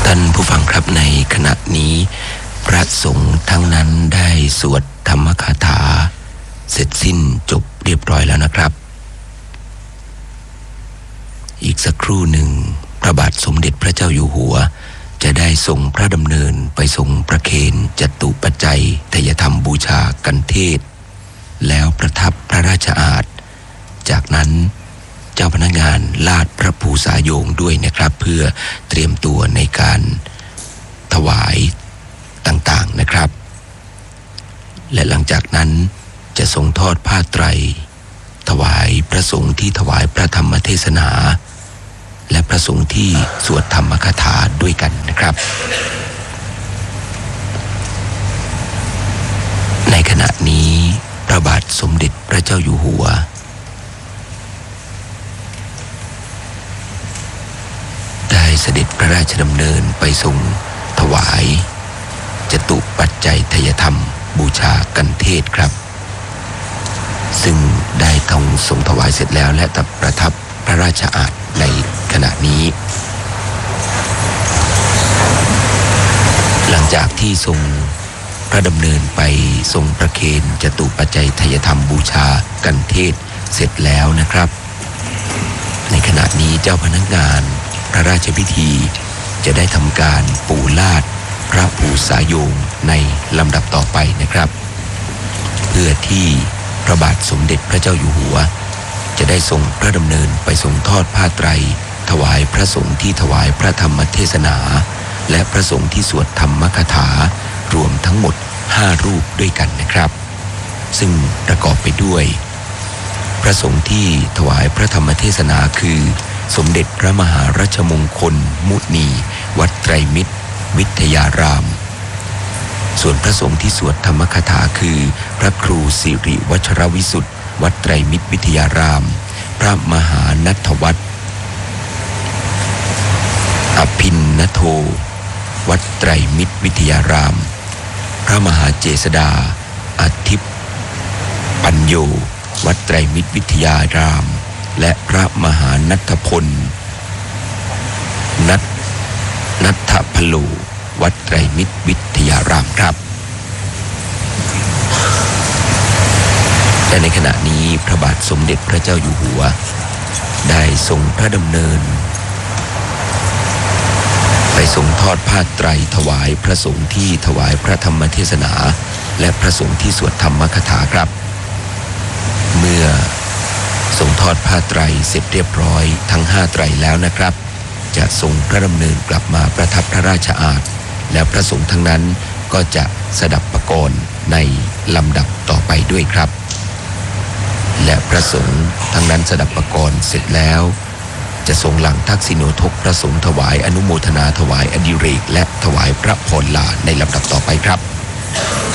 ท่านผู้ฟังครับในขณะนี้พระสงฆ์ทั้งนั้นได้สวดธรรมคาถาเสร็จสิ้นจบเรียบร้อยแล้วนะครับอีกสักครู่หนึ่งพระบาทสมเด็จพระเจ้าอยู่หัวจะได้ทรงพระดำเนินไปทรงประเคนจตุปัจจัยทายธรรมบูชากันเทศแล้วประทับพระราชอาสน์จากนั้นเจ้าพนักงานลาดพระภูษาโยงด้วยนะครับเพื่อเตรียมตัวในการถวายต่างๆนะครับและหลังจากนั้นจะทรงทอดผ้าไตรถวายพระสงฆ์ที่ถวายพระธรรมเทศนาและพระสงฆ์ที่สวดธรรมคาถาด้วยกันนะครับในขณะนี้พระบาทสมเด็จพระเจ้าอยู่หัวได้เสด็จพระราชดำเนินไปทรงถวายจตุปัจจัยทายธรรมบูชากันเทศครับซึ่งได้ทรงถวายเสร็จแล้วและประทับพระราชอาสน์ในขณะนี้หลังจากที่ทรงพระดำเนินไปทรงประเคนจตุปัจจัยทายธรรมบูชากันเทศเสร็จแล้วนะครับในขณะนี้เจ้าพนักงานพระราชพิธีจะได้ทำการปูลาดพระภูษาโยงในลำดับต่อไปนะครับเพื่อที่พระบาทสมเด็จพระเจ้าอยู่หัวจะได้ทรงพระดำเนินไปทรงทอดผ้าไตรถวายพระสงฆ์ที่ถวายพระธรรมเทศนาและพระสงฆ์ที่สวดธรรมคาถารวมทั้งหมด5รูปด้วยกันนะครับซึ่งประกอบไปด้วยพระสงฆ์ที่ถวายพระธรรมเทศนาคือสมเด็จพระมหารัชมงคลมุนีวัดไตรมิตรวิทยารามส่วนพระสงฆ์ที่สวดธรรมคาถาคือพระครูสิริวัชรวิสุทธิ์วัดไตรมิตรวิทยารามพระมหานัทวัฒน์อภินนโทวัดไตรมิตรวิทยารามพระมหาเจษฎาอาทิตย์ปัญโยวัดไตรมิตรวิทยารามและพระมหานัทพลนัทพโลวัดไตรมิตรวิทยารามครับแต่ในขณะนี้พระบาทสมเด็จพระเจ้าอยู่หัวได้ทรงพระดำเนินไปทรงทอดผ้าไตรถวายพระสงฆ์ที่ถวายพระธรรมเทศนาและพระสงฆ์ที่สวดธรรมคาถาครับเมื่อทรงทอดผ้าไตรเสร็จเรียบร้อยทั้ง5ไตรแล้วนะครับจะทรงพระดำเนินกลับมาประทับพระราชอาสน์และพระสงฆ์ทั้งนั้นก็จะสดับประกรณ์ในลำดับต่อไปด้วยครับและพระสงฆ์ทั้งนั้นสดับประกรณ์เสร็จแล้วจะทรงหลังทักษิโนทกพระสงฆ์ถวายอนุโมทนาถวายอดิเรกและถวายพระพรลาในลำดับต่อไปครับ